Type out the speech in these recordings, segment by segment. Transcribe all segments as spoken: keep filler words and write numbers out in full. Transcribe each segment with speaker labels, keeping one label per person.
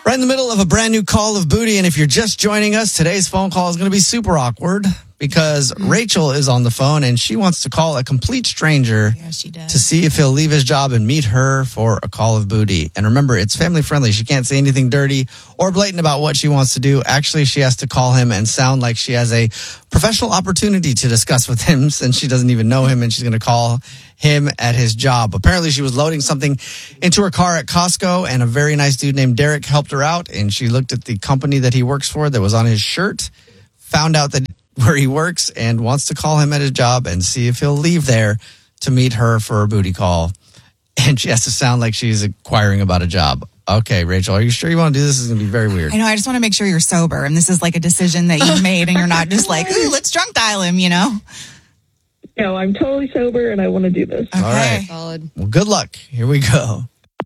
Speaker 1: Right in the middle of a brand new Call of Booty. And if you're just joining us, today's phone call is going to be super awkward because Rachel is on the phone and she wants to call a complete stranger
Speaker 2: Yeah, she does.
Speaker 1: to see if he'll leave his job and meet her for a Call of Booty. And remember, it's family friendly. She can't say anything dirty or blatant about what she wants to do. Actually, she has to call him and sound like she has a professional opportunity to discuss with him since she doesn't even know him, and she's going to call him at his job. Apparently, she was loading something into her car at Costco, and a very nice dude named Derek helped her out, and she looked at the company that he works for that was on his shirt, found out that where he works, and wants to call him at his job and see if he'll leave there to meet her for a booty call. And she has to sound like she's inquiring about a job. Okay, Rachel, are you sure you want to do this? This is going to be very weird.
Speaker 2: I know. I just want to make sure you're sober, and this is like a decision that you've made, and you're not just like, ooh, let's drunk dial him, you know?
Speaker 3: No, I'm totally sober, and I want to do this.
Speaker 2: Okay.
Speaker 1: All right.
Speaker 4: Solid.
Speaker 1: Well, good luck. Here we go.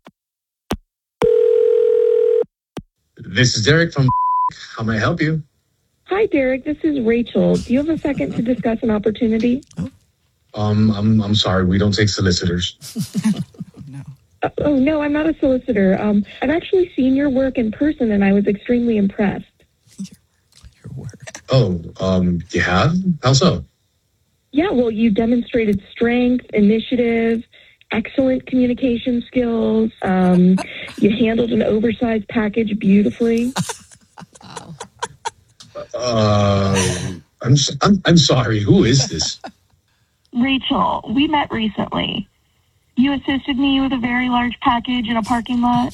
Speaker 5: This is Derek from How may I help you?
Speaker 3: Hi, Derek. This is Rachel. Do you have a second to discuss an opportunity?
Speaker 5: Um, I'm I'm sorry, we don't take solicitors.
Speaker 3: Uh, oh, no, I'm not a solicitor. Um, I've actually seen your work in person, and I was extremely impressed.
Speaker 1: Your work.
Speaker 5: Oh, um, you have? How so?
Speaker 3: Yeah, well, you demonstrated strength, initiative, excellent communication skills. Um, you handled an oversized package beautifully.
Speaker 5: Uh, I'm s- I'm I'm sorry. Who is this?
Speaker 3: Rachel, we met recently. You assisted me with a very large package in a parking lot.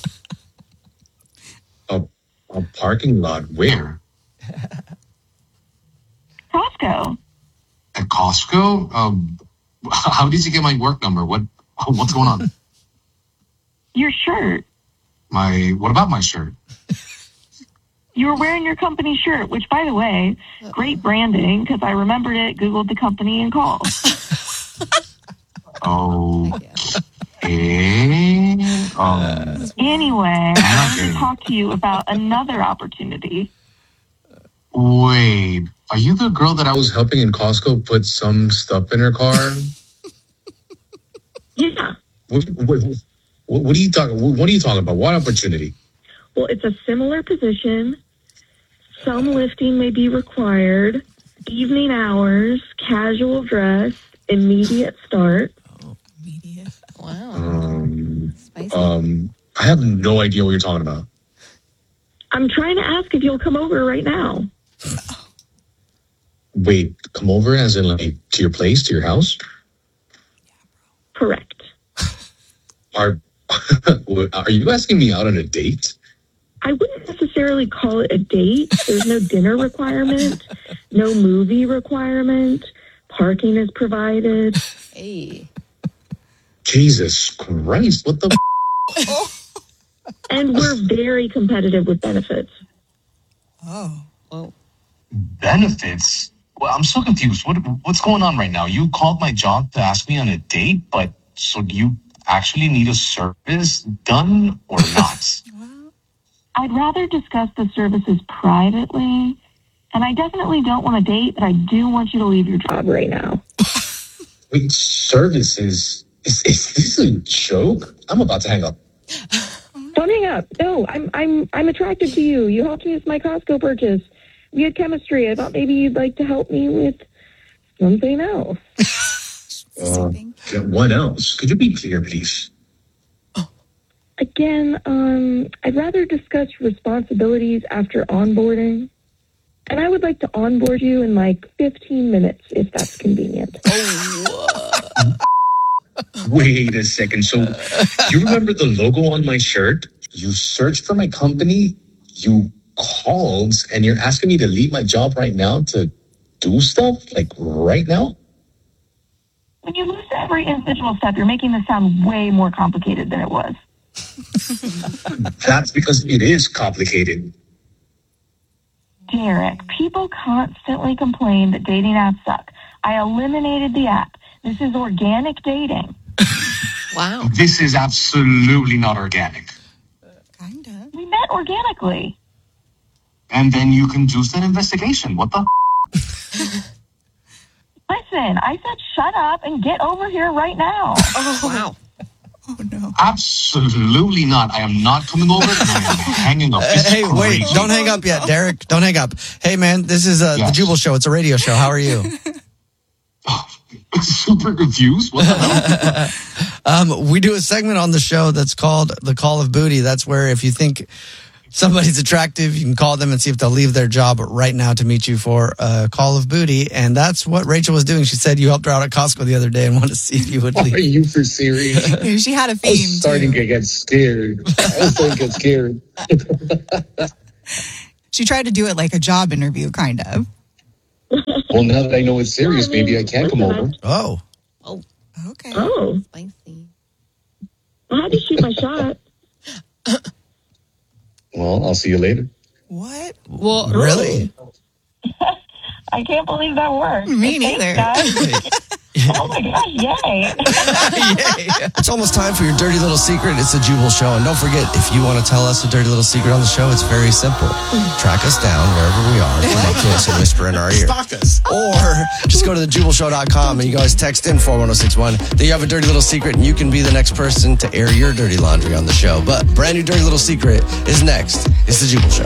Speaker 5: A a parking lot? Where?
Speaker 3: Costco.
Speaker 5: At Costco? Um, how did you get my work number? What what's going on?
Speaker 3: Your shirt.
Speaker 5: My what about my shirt?
Speaker 3: You were wearing your company shirt, which, by the way, great branding, because I remembered it, Googled the company, and called.
Speaker 5: Okay. Um,
Speaker 3: Anyway, I wanted
Speaker 5: Okay.
Speaker 3: to talk to you about another opportunity.
Speaker 5: wait, are you the girl that I was helping in Costco put some stuff in her car?
Speaker 3: Yeah.
Speaker 5: What, what, what, what are you talking? What are you talking about? What opportunity?
Speaker 3: Well, it's a similar position. Some lifting may be required. Evening hours, casual dress, immediate start.
Speaker 2: Media.
Speaker 4: Wow.
Speaker 5: Um,
Speaker 4: Spicy.
Speaker 5: um, I have no idea what you're talking about.
Speaker 3: I'm trying to ask if you'll come over right now.
Speaker 5: Wait, come over as in like to your place, to your house?
Speaker 3: Correct.
Speaker 5: Are are you asking me out on a date?
Speaker 3: I wouldn't necessarily call it a date. There's no dinner requirement, no movie requirement. Parking is provided.
Speaker 4: Hey.
Speaker 5: Jesus Christ! What the?
Speaker 3: And we're very competitive with benefits.
Speaker 2: Oh.
Speaker 4: Well,
Speaker 5: Benefits? Well, I'm so confused. What what's going on right now? You called my job to ask me on a date, but so you actually need a service done or not?
Speaker 3: I'd rather discuss the services privately. And I definitely don't want to date, but I do want you to leave your job right now.
Speaker 5: Wait, services? Is, is this a joke? I'm about to hang up.
Speaker 3: Don't hang up. No, I'm I'm I'm attracted to you. You helped me with my Costco purchase. We had chemistry. I thought maybe you'd like to help me with something else.
Speaker 5: Uh, what else? Could you be clear, please?
Speaker 3: Again, um, I'd rather discuss responsibilities after onboarding. And I would like to onboard you in like fifteen minutes, if that's convenient.
Speaker 5: Wait a second. So you remember the logo on my shirt? You searched for my company, you called, and you're asking me to leave my job right now to do stuff? Like right now?
Speaker 3: When you list every individual step, you're making this sound way more complicated than it was.
Speaker 5: That's because it is complicated.
Speaker 3: Derek, people constantly complain that dating apps suck. I eliminated the app. This is organic dating.
Speaker 4: wow.
Speaker 5: This is absolutely not organic.
Speaker 2: Kinda.
Speaker 3: We met organically.
Speaker 5: And then you conduced an investigation. What the?
Speaker 3: Listen, I said shut up and get over here right now.
Speaker 4: Wow.
Speaker 2: Oh, no.
Speaker 5: absolutely not. I am not coming over and I am hanging up. This is
Speaker 1: Hey, wait,
Speaker 5: crazy.
Speaker 1: don't hang up yet, Derek. Don't hang up. Hey, man, this is uh, the
Speaker 5: Yes.
Speaker 1: Jubal Show. It's a radio show. How are you?
Speaker 5: Super confused. What the hell?
Speaker 1: Um, we do a segment on the show that's called The Call of Booty. That's where if you think somebody's attractive, you can call them and see if they'll leave their job right now to meet you for a Call of Booty. And that's what Rachel was doing. She said you helped her out at Costco the other day and wanted to see if you would
Speaker 6: Are
Speaker 1: leave.
Speaker 6: you for serious?
Speaker 2: She had a
Speaker 6: I
Speaker 2: theme.
Speaker 6: was starting
Speaker 2: too.
Speaker 6: to get scared. I was starting to get scared.
Speaker 2: She tried to do it like a job interview, kind of.
Speaker 6: Well, now that I know it's serious,
Speaker 3: Yeah, I mean,
Speaker 6: maybe I can come
Speaker 3: listen,
Speaker 6: over.
Speaker 1: Oh,
Speaker 2: Okay.
Speaker 3: Oh,
Speaker 4: Spicy.
Speaker 3: I had to shoot my shot.
Speaker 6: Well, I'll see you later.
Speaker 2: What?
Speaker 4: Well,
Speaker 1: really?
Speaker 7: I can't believe that worked.
Speaker 2: Me
Speaker 7: Thanks,
Speaker 2: neither.
Speaker 7: guys. Oh my gosh, yay.
Speaker 8: It's almost time for your dirty little secret. It's a Jubal Show. And don't forget, if you want to tell us a dirty little secret on the show, it's very simple. Track us down wherever we are. Come up to us and whisper in our ear.
Speaker 6: Stalk us.
Speaker 8: Or just go to the jubal show dot com and you guys text in four one zero six one that you have a dirty little secret and you can be the next person to air your dirty laundry on the show. But brand new dirty little secret is next. It's the Jubal Show.